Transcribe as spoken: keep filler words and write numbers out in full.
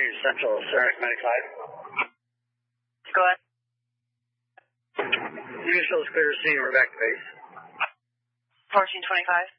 Central, Sarah ninety-five. Go ahead. Unit shows clear to see, we're back to base. fourteen twenty-five.